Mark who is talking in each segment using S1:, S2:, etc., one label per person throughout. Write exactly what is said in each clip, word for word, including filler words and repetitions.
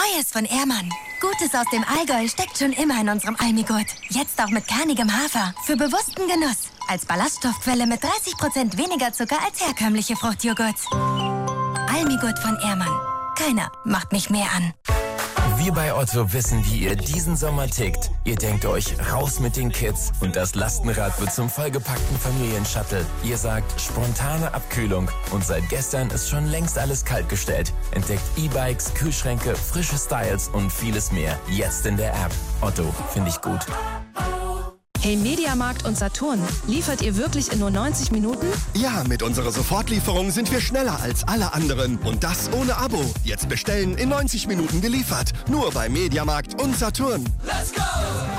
S1: Neues von Ehrmann. Gutes aus dem Allgäu steckt schon immer in unserem Almigurt. Jetzt auch mit kernigem Hafer. Für bewussten Genuss. Als Ballaststoffquelle mit dreißig Prozent weniger Zucker als herkömmliche Fruchtjoghurts. Almigurt von Ehrmann. Keiner macht mich mehr an.
S2: Wir bei Otto wissen, wie ihr diesen Sommer tickt. Ihr denkt euch, raus mit den Kids und das Lastenrad wird zum vollgepackten Familienshuttle. Ihr sagt, spontane Abkühlung und seit gestern ist schon längst alles kaltgestellt. Entdeckt E-Bikes, Kühlschränke, frische Styles und vieles mehr. Jetzt in der App. Otto, finde ich gut.
S3: Hey Mediamarkt und Saturn, liefert ihr wirklich in nur neunzig Minuten?
S4: Ja, mit unserer Sofortlieferung sind wir schneller als alle anderen. Und das ohne Abo. Jetzt bestellen, in neunzig Minuten geliefert. Nur bei Mediamarkt und Saturn.
S5: Let's go!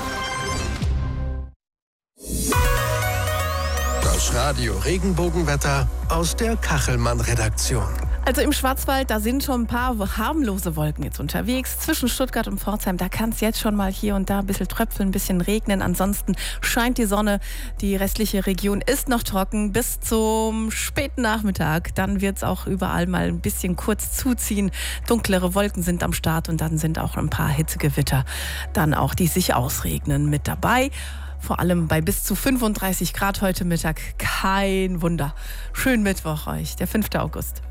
S6: Das Radio Regenbogenwetter aus der Kachelmann-Redaktion.
S7: Also im Schwarzwald, da sind schon ein paar harmlose Wolken jetzt unterwegs. Zwischen Stuttgart und Pforzheim, da kann es jetzt schon mal hier und da ein bisschen tröpfeln, ein bisschen regnen. Ansonsten scheint die Sonne. Die restliche Region ist noch trocken bis zum späten Nachmittag. Dann wird es auch überall mal ein bisschen kurz zuziehen. Dunklere Wolken sind am Start und dann sind auch ein paar Hitzegewitter dann auch, die sich ausregnen, mit dabei. Vor allem bei bis zu fünfunddreißig Grad heute Mittag. Kein Wunder. Schönen Mittwoch euch, der fünfte August.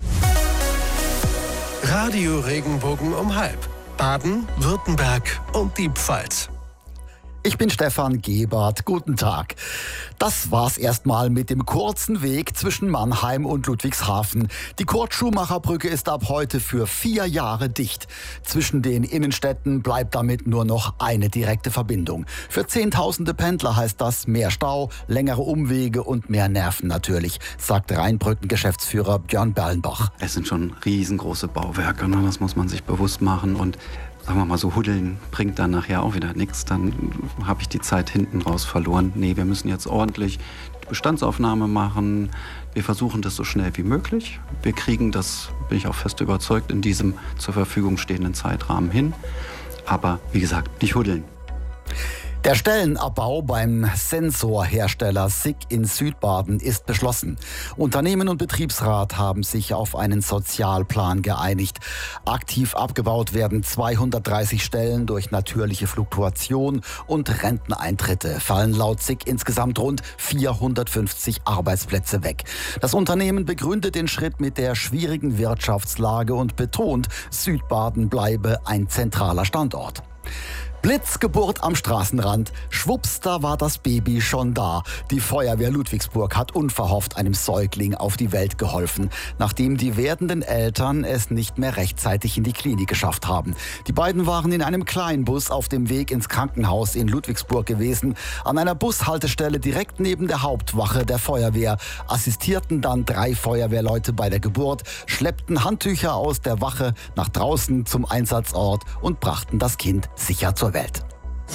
S6: Radio Regenbogen um halb. Baden, Württemberg und die Pfalz.
S8: Ich bin Stefan Gebert. Guten Tag. Das war's erstmal mit dem kurzen Weg zwischen Mannheim und Ludwigshafen. Die Kurt-Schumacher-Brücke ist ab heute für vier Jahre dicht. Zwischen den Innenstädten bleibt damit nur noch eine direkte Verbindung. Für Zehntausende Pendler heißt das mehr Stau, längere Umwege und mehr Nerven natürlich, sagt Rheinbrücken-Geschäftsführer Björn Berlenbach.
S9: Es sind schon riesengroße Bauwerke, ne? Das muss man sich bewusst machen und sagen wir mal so, Huddeln bringt dann nachher auch wieder nichts. Dann habe ich die Zeit hinten raus verloren. Nee, wir müssen jetzt ordentlich die Bestandsaufnahme machen. Wir versuchen das so schnell wie möglich. Wir kriegen das, bin ich auch fest überzeugt, in diesem zur Verfügung stehenden Zeitrahmen hin. Aber wie gesagt, nicht huddeln.
S8: Der Stellenabbau beim Sensorhersteller S I G in Südbaden ist beschlossen. Unternehmen und Betriebsrat haben sich auf einen Sozialplan geeinigt. Aktiv abgebaut werden zweihundertdreißig Stellen durch natürliche Fluktuation und Renteneintritte. Fallen laut S I G insgesamt rund vierhundertfünfzig Arbeitsplätze weg. Das Unternehmen begründet den Schritt mit der schwierigen Wirtschaftslage und betont, Südbaden bleibe ein zentraler Standort. Blitzgeburt am Straßenrand. Schwupps, da war das Baby schon da. Die Feuerwehr Ludwigsburg hat unverhofft einem Säugling auf die Welt geholfen, nachdem die werdenden Eltern es nicht mehr rechtzeitig in die Klinik geschafft haben. Die beiden waren in einem Kleinbus auf dem Weg ins Krankenhaus in Ludwigsburg gewesen. An einer Bushaltestelle direkt neben der Hauptwache der Feuerwehr assistierten dann drei Feuerwehrleute bei der Geburt, schleppten Handtücher aus der Wache nach draußen zum Einsatzort und brachten das Kind sicher zur Welt.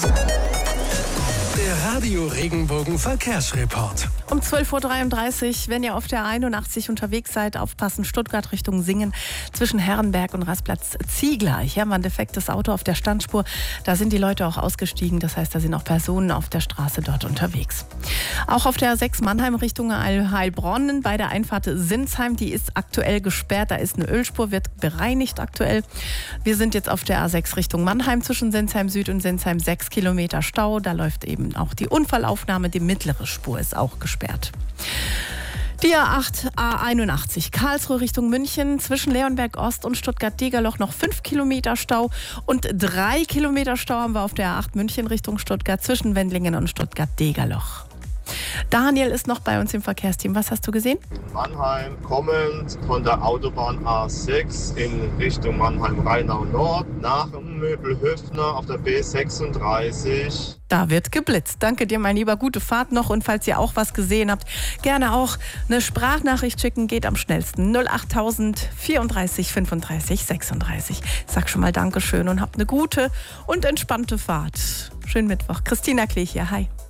S6: Der Radio Regenbogen Verkehrsreport.
S7: Um zwölf Uhr dreiunddreißig, wenn ihr auf der einundachtzig unterwegs seid, aufpassen, Stuttgart Richtung Singen, zwischen Herrenberg und Rastplatz Ziegler. Hier war ein defektes Auto auf der Standspur. Da sind die Leute auch ausgestiegen. Das heißt, da sind auch Personen auf der Straße dort unterwegs. Auch auf der A sechs Mannheim Richtung Heilbronn bei der Einfahrt Sinsheim, die ist aktuell gesperrt. Da ist eine Ölspur, wird bereinigt aktuell. Wir sind jetzt auf der A sechs Richtung Mannheim zwischen Sinsheim Süd und Sinsheim, sechs Kilometer Stau. Da läuft eben auch die Unfallaufnahme. Die mittlere Spur ist auch gesperrt. Die A acht, A einundachtzig, Karlsruhe Richtung München, zwischen Leonberg Ost und Stuttgart-Degerloch noch fünf Kilometer Stau und drei Kilometer Stau haben wir auf der A acht München Richtung Stuttgart, zwischen Wendlingen und Stuttgart-Degerloch. Daniel ist noch bei uns im Verkehrsteam. Was hast du gesehen?
S10: In Mannheim kommend von der Autobahn A sechs in Richtung Mannheim-Rheinau Nord nach Möbelhöfner auf der B sechsunddreißig.
S7: Da wird geblitzt. Danke dir, mein Lieber. Gute Fahrt noch. Und falls ihr auch was gesehen habt, gerne auch eine Sprachnachricht schicken. Geht am schnellsten. null achttausend vierunddreißig fünfunddreißig sechsunddreißig. Ich sag schon mal Dankeschön und habt eine gute und entspannte Fahrt. Schönen Mittwoch. Christina Klich hier. Hi.